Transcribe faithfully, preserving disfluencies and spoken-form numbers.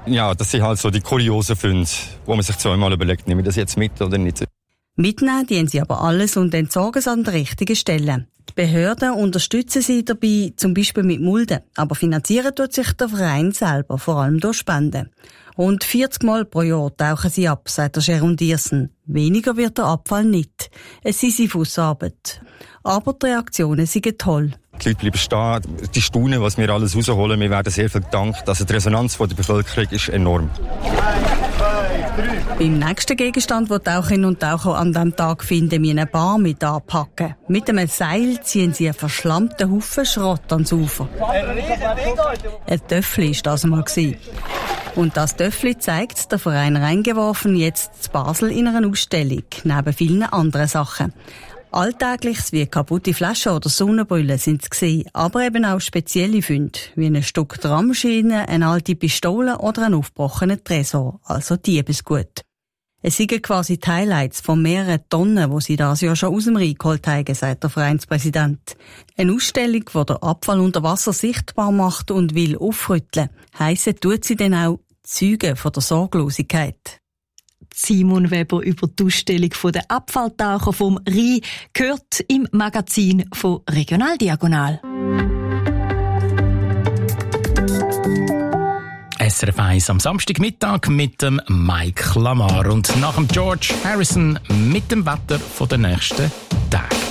Ja, das sind halt so die kuriosen Funde, wo man sich zweimal überlegt, nehme ich das jetzt mit oder nicht. Mitnehmen dienen sie aber alles und entsorgen es an der richtigen Stelle. Die Behörden unterstützen sie dabei, zum Beispiel mit Mulden. Aber finanzieren tut sich der Verein selber, vor allem durch Spenden. Rund vierzig Mal pro Jahr tauchen sie ab, sagt der Sharon Diersen. Weniger wird der Abfall nicht. Es ist Sisyphusarbeit. Aber die Reaktionen sind toll. Die Leute bleiben stehen, die staunen, was wir alles rausholen. Wir werden sehr viel gedankt. Also die Resonanz von der Bevölkerung ist enorm. Beim nächsten Gegenstand, den Taucherinnen und Taucher an diesem Tag finden, wir eine Bar mit anpacken. Mit einem Seil ziehen sie einen verschlammten Haufen Schrott ans Ufer. Ein Töffli war das einmal. Und das Töffli zeigt der Verein Reingeworfen jetzt zu Basel in einer Ausstellung, neben vielen anderen Sachen. Alltägliches wie kaputte Flaschen oder Sonnenbrillen sind es gewesen, aber eben auch spezielle Funde, wie ein Stück Drehmaschine, eine alte Pistole oder ein aufgebrochener Tresor, also Diebesgut. Es sind quasi die Highlights von mehreren Tonnen, die sie das Jahr schon aus dem Rhein geholt haben, sagt der Vereinspräsident. Eine Ausstellung, die den Abfall unter Wasser sichtbar macht und will aufrütteln. Heissen tut sie dann auch Zeugen von der Sorglosigkeit. Simon Weber über die Ausstellung der Abfalltaucher vom Rhein gehört im Magazin von Regionaldiagonal. S R F eins am Samstagmittag mit dem Mike Lamar und nach dem George Harrison mit dem Wetter von den nächsten Tagen.